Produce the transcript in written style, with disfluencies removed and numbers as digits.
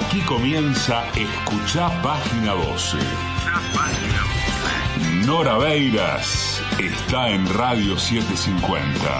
Aquí comienza Escuchá Página 12. Nora Beiras está en Radio 750.